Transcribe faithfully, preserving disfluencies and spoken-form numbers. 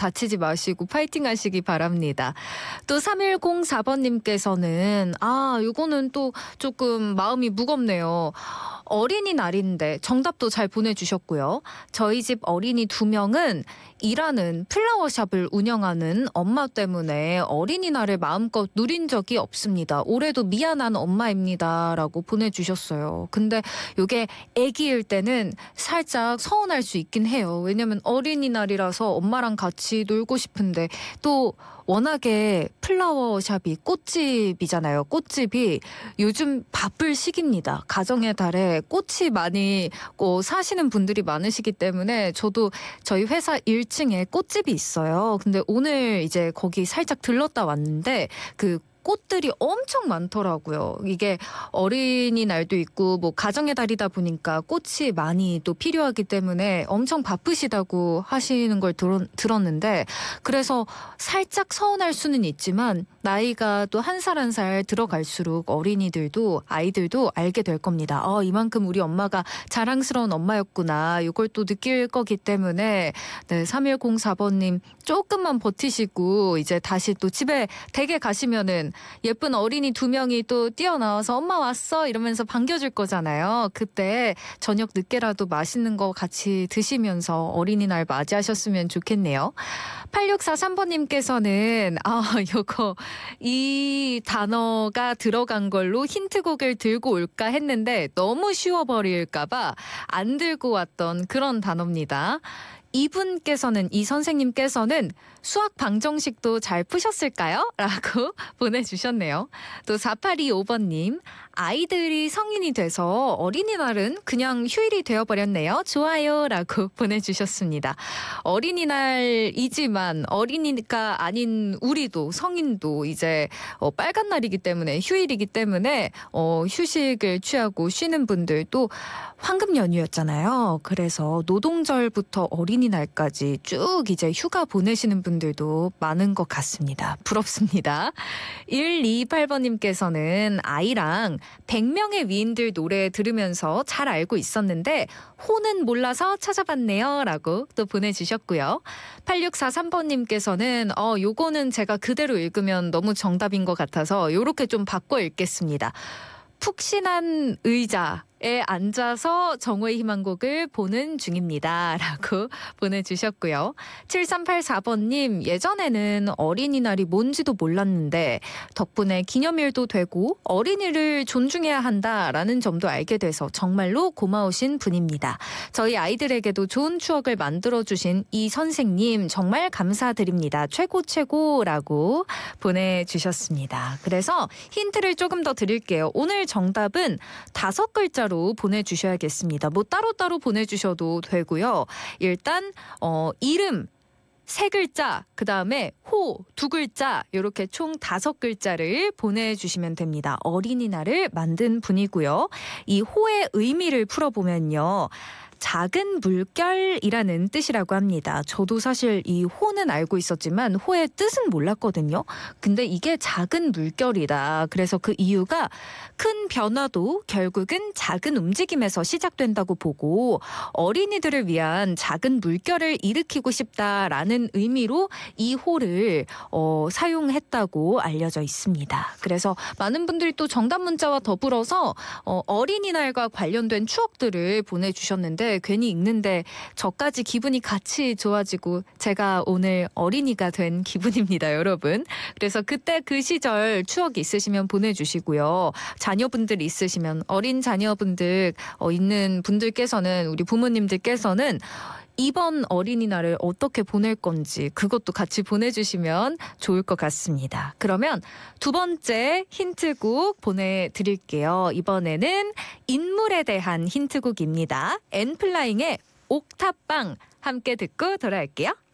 다치지 마시고 파이팅 하시기 바랍니다. 또 삼일공사 번님께서는 아 요거는 또 조금 마음이 무겁네요. 어린이날인데 정답도 잘 보내주셨고요. 저희 집 어린이 두 명은 일하는 플라워샵을 운영하는 엄마 때문에 어린이날을 마음껏 누린 적이 없습니다. 올해도 미안한 엄마입니다. 라고 보내주셨어요. 근데 이게 아기일 때는 살짝 서운할 수 있긴 해요. 왜냐면 어린이날이라서 엄마랑 같이 놀고 싶은데 또 워낙에 플라워샵이 꽃집이잖아요. 꽃집이 요즘 바쁠 시기입니다. 가정의 달에 꽃이 많이 어, 사시는 분들이 많으시기 때문에 저도 저희 회사 일 층에 꽃집이 있어요. 근데 오늘 이제 거기 살짝 들렀다 왔는데 그 꽃들이 엄청 많더라고요. 이게 어린이날도 있고 뭐 가정의 달이다 보니까 꽃이 많이 또 필요하기 때문에 엄청 바쁘시다고 하시는 걸 들었, 들었는데 그래서 살짝 서운할 수는 있지만 나이가 또 한 살 한 살 들어갈수록 어린이들도 아이들도 알게 될 겁니다. 어, 이만큼 우리 엄마가 자랑스러운 엄마였구나. 이걸 또 느낄 거기 때문에 네, 삼일공사 번님 조금만 버티시고 이제 다시 또 집에 댁에 가시면은 예쁜 어린이 두 명이 또 뛰어나와서 엄마 왔어 이러면서 반겨줄 거잖아요. 그때 저녁 늦게라도 맛있는 거 같이 드시면서 어린이날 맞이하셨으면 좋겠네요. 팔육사삼 번님께서는 아 요거 이 단어가 들어간 걸로 힌트곡을 들고 올까 했는데 너무 쉬워버릴까 봐 안 들고 왔던 그런 단어입니다. 이분께서는 이 선생님께서는 수학 방정식도 잘 푸셨을까요? 라고 보내주셨네요. 또 사팔이오 번님 아이들이 성인이 돼서 어린이날은 그냥 휴일이 되어버렸네요. 좋아요 라고 보내주셨습니다. 어린이날이지만 어린이가 아닌 우리도 성인도 이제 어, 빨간 날이기 때문에 휴일이기 때문에 어, 휴식을 취하고 쉬는 분들도 황금 연휴였잖아요. 그래서 노동절부터 어린이날까지 쭉 이제 휴가 보내시는 분들도 많은 것 같습니다. 부럽습니다. 일이팔 번님께서는 아이랑 백 명의 위인들 노래 들으면서 잘 알고 있었는데 호는 몰라서 찾아봤네요. 라고 또 보내주셨고요. 팔육사삼 번님께서는 어, 요거는 제가 그대로 읽으면 너무 정답인 것 같아서 요렇게 좀 바꿔 읽겠습니다. 푹신한 의자에 앉아서 정오의 희망곡을 보는 중입니다. 라고 보내주셨고요. 칠삼팔사 번님 예전에는 어린이날이 뭔지도 몰랐는데 덕분에 기념일도 되고 어린이를 존중해야 한다라는 점도 알게 돼서 정말로 고마우신 분입니다. 저희 아이들에게도 좋은 추억을 만들어주신 이 선생님 정말 감사드립니다. 최고 최고라고 보내주셨습니다. 그래서 힌트를 조금 더 드릴게요. 오늘 정답은 다섯 글자로 보내주셔야겠습니다. 뭐 따로따로 보내주셔도 되고요. 일단 어, 이름 세 글자, 그 다음에 호 두 글자 이렇게 총 다섯 글자를 보내주시면 됩니다. 어린이날을 만든 분이고요. 이 호의 의미를 풀어보면요. 작은 물결이라는 뜻이라고 합니다. 저도 사실 이 호는 알고 있었지만 호의 뜻은 몰랐거든요. 근데 이게 작은 물결이다. 그래서 그 이유가 큰 변화도 결국은 작은 움직임에서 시작된다고 보고 어린이들을 위한 작은 물결을 일으키고 싶다라는 의미로 이 호를 어, 사용했다고 알려져 있습니다. 그래서 많은 분들이 또 정답 문자와 더불어서 어, 어린이날과 관련된 추억들을 보내주셨는데 괜히 읽는데 저까지 기분이 같이 좋아지고 제가 오늘 어린이가 된 기분입니다, 여러분. 그래서 그때 그 시절 추억 있으시면 보내주시고요. 자녀분들 있으시면 어린 자녀분들 어, 있는 분들께서는 우리 부모님들께서는 이번 어린이날을 어떻게 보낼 건지 그것도 같이 보내주시면 좋을 것 같습니다. 그러면 두 번째 힌트곡 보내드릴게요. 이번에는 인물에 대한 힌트곡입니다. 엔플라잉의 옥탑방 함께 듣고 돌아올게요.